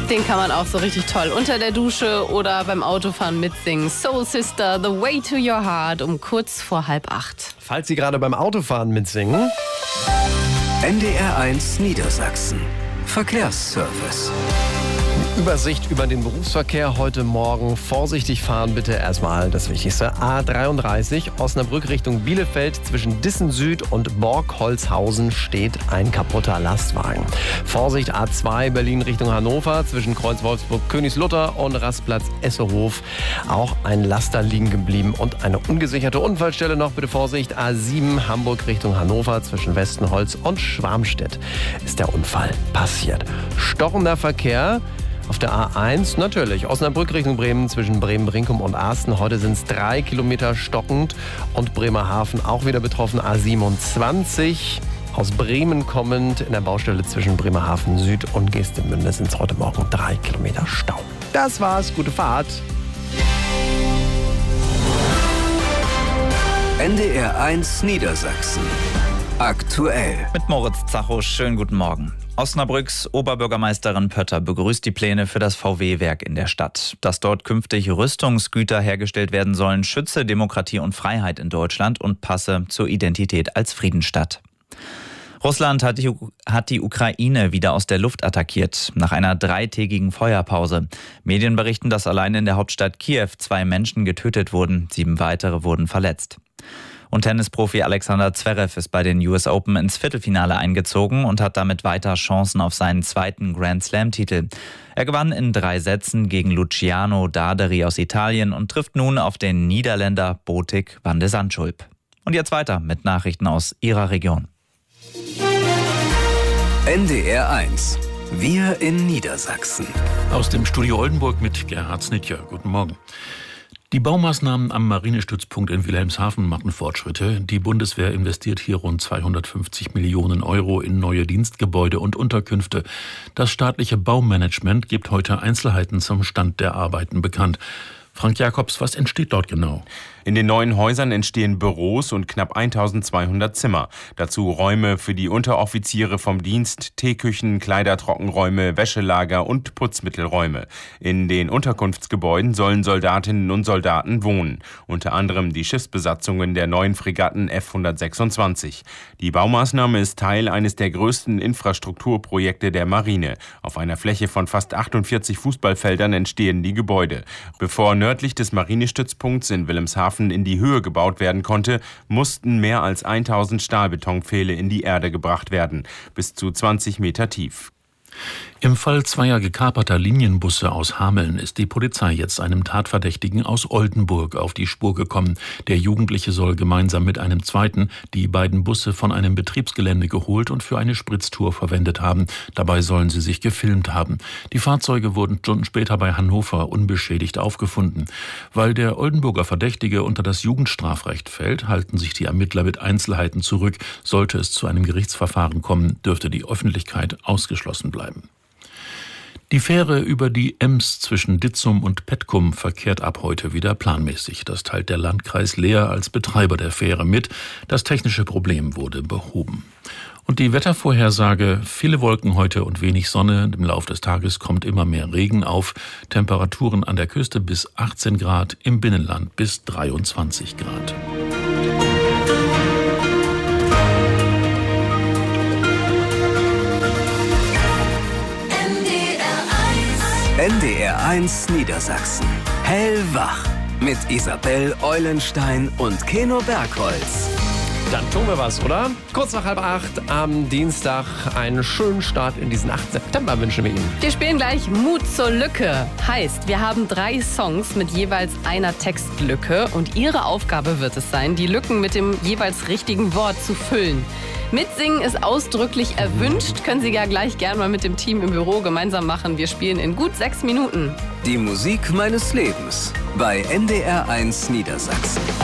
Den kann man auch so richtig toll unter der Dusche oder beim Autofahren mitsingen. Soul Sister, The Way to Your Heart um kurz vor 7:30. Falls Sie gerade beim Autofahren mitsingen. NDR1 Niedersachsen. Verkehrsservice. Übersicht über den Berufsverkehr heute Morgen. Vorsichtig fahren bitte. Erstmal das Wichtigste. A33 Osnabrück Richtung Bielefeld. Zwischen Dissen Süd und Borgholzhausen steht ein kaputter Lastwagen. Vorsicht A2 Berlin Richtung Hannover. Zwischen Kreuz Wolfsburg Königslutter und Rastplatz Essehof. Auch ein Laster liegen geblieben und eine ungesicherte Unfallstelle noch. Bitte Vorsicht. A7 Hamburg Richtung Hannover. Zwischen Westenholz und Schwarmstedt ist der Unfall passiert. Stockender Verkehr auf der A1 natürlich. Osnabrück Richtung Bremen zwischen Bremen-Brinkum und Asten. Heute sind es 3 Kilometer stockend und Bremerhaven auch wieder betroffen. A27 aus Bremen kommend in der Baustelle zwischen Bremerhaven Süd und Geestemünde sind es heute Morgen 3 Kilometer Stau. Das war's. Gute Fahrt. NDR1 Niedersachsen. Aktuell. Mit Moritz Zacho, schönen guten Morgen. Osnabrücks Oberbürgermeisterin Pötter begrüßt die Pläne für das VW-Werk in der Stadt. Dass dort künftig Rüstungsgüter hergestellt werden sollen, schütze Demokratie und Freiheit in Deutschland und passe zur Identität als Friedensstadt. Russland hat die Ukraine wieder aus der Luft attackiert, nach einer 3-tägigen Feuerpause. Medien berichten, dass allein in der Hauptstadt Kiew 2 Menschen getötet wurden, 7 weitere wurden verletzt. Und Tennisprofi Alexander Zverev ist bei den US Open ins Viertelfinale eingezogen und hat damit weiter Chancen auf seinen 2. Grand Slam-Titel. Er gewann in 3 Sätzen gegen Luciano Darderi aus Italien und trifft nun auf den Niederländer Botik van de Zandschulp. Und jetzt weiter mit Nachrichten aus Ihrer Region. NDR1. Wir in Niedersachsen. Aus dem Studio Oldenburg mit Gerhard Snitjer. Guten Morgen. Die Baumaßnahmen am Marinestützpunkt in Wilhelmshaven machen Fortschritte. Die Bundeswehr investiert hier rund 250 Millionen Euro in neue Dienstgebäude und Unterkünfte. Das staatliche Baumanagement gibt heute Einzelheiten zum Stand der Arbeiten bekannt. Frank Jakobs, was entsteht dort genau? In den neuen Häusern entstehen Büros und knapp 1200 Zimmer. Dazu Räume für die Unteroffiziere vom Dienst, Teeküchen, Kleidertrockenräume, Wäschelager und Putzmittelräume. In den Unterkunftsgebäuden sollen Soldatinnen und Soldaten wohnen. Unter anderem die Schiffsbesatzungen der neuen Fregatten F-126. Die Baumaßnahme ist Teil eines der größten Infrastrukturprojekte der Marine. Auf einer Fläche von fast 48 Fußballfeldern entstehen die Gebäude. Bevor nördlich des Marinestützpunkts in Wilhelmshaven in die Höhe gebaut werden konnte, mussten mehr als 1000 Stahlbetonpfähle in die Erde gebracht werden, bis zu 20 Meter tief. Im Fall 2 gekaperter Linienbusse aus Hameln ist die Polizei jetzt einem Tatverdächtigen aus Oldenburg auf die Spur gekommen. Der Jugendliche soll gemeinsam mit einem zweiten die beiden Busse von einem Betriebsgelände geholt und für eine Spritztour verwendet haben. Dabei sollen sie sich gefilmt haben. Die Fahrzeuge wurden Stunden später bei Hannover unbeschädigt aufgefunden. Weil der Oldenburger Verdächtige unter das Jugendstrafrecht fällt, halten sich die Ermittler mit Einzelheiten zurück. Sollte es zu einem Gerichtsverfahren kommen, dürfte die Öffentlichkeit ausgeschlossen bleiben. Die Fähre über die Ems zwischen Ditzum und Petkum verkehrt ab heute wieder planmäßig. Das teilt der Landkreis Leer als Betreiber der Fähre mit. Das technische Problem wurde behoben. Und die Wettervorhersage: viele Wolken heute und wenig Sonne. Im Laufe des Tages kommt immer mehr Regen auf. Temperaturen an der Küste bis 18 Grad, im Binnenland bis 23 Grad. NDR1 Niedersachsen. Hellwach. Mit Isabel Eulenstein und Keno Bergholz. Dann tun wir was, oder? Kurz nach 7:30 am Dienstag. Einen schönen Start in diesen 8. September wünschen wir Ihnen. Wir spielen gleich Mut zur Lücke. Heißt, wir haben 3 Songs mit jeweils einer Textlücke und Ihre Aufgabe wird es sein, die Lücken mit dem jeweils richtigen Wort zu füllen. Mitsingen ist ausdrücklich erwünscht. Können Sie ja gleich gern mal mit dem Team im Büro gemeinsam machen. Wir spielen in gut 6 Minuten. Die Musik meines Lebens bei NDR1 Niedersachsen.